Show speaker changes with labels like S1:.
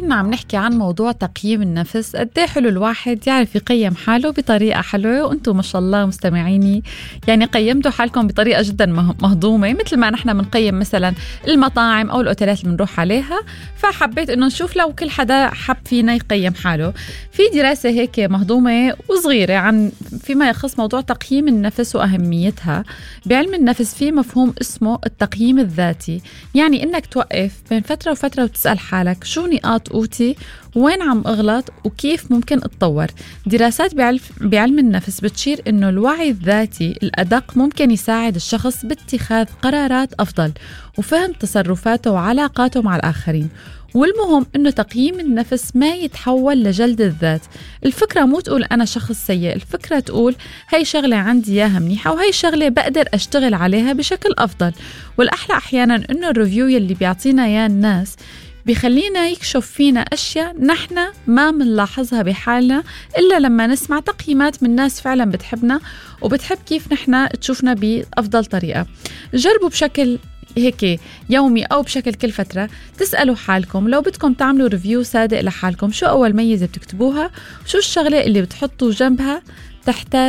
S1: كنا عم نحكي عن موضوع تقييم النفس. قد ايه حلو الواحد يعرف يقيم حاله بطريقة حلوة، وانتم ما شاء الله مستمعيني يعني قيمتوا حالكم بطريقة جدا مهضومة، مثل ما نحن بنقيم مثلا المطاعم أو الأوتيلات اللي بنروح عليها. فحبيت إنه نشوف لو كل حدا حب فينا يقيم حاله. في دراسة هيك مهضومة وصغيرة عن فيما يخص موضوع تقييم النفس وأهميتها. بعلم النفس في مفهوم اسمه التقييم الذاتي، يعني إنك توقف بين فترة وفترة وتسأل حالك شو نقاط قوتي، وين عم أغلط، وكيف ممكن أتطور. دراسات بعلم النفس بتشير إنه الوعي الذاتي الأدق ممكن يساعد الشخص باتخاذ قرارات أفضل وفهم تصرفاته وعلاقاته مع الآخرين. والمهم إنه تقييم النفس ما يتحول لجلد الذات. الفكرة مو تقول أنا شخص سيء، الفكرة تقول هاي شغلة عندي إياها منيحة وهي شغلة بقدر أشتغل عليها بشكل أفضل. والأحلى أحيانا إنه الريفيو يلي بيعطينا إياه الناس بيخلينا يكشف فينا أشياء نحن ما منلاحظها بحالنا إلا لما نسمع تقييمات من ناس فعلا بتحبنا وبتحب كيف نحن تشوفنا بأفضل طريقة. جربوا بشكل هيك يومي أو بشكل كل فترة تسألوا حالكم لو بدكم تعملوا ريفيو صادق لحالكم، شو أول ميزة بتكتبوها، شو الشغلة اللي بتحطوا جنبها تحتاج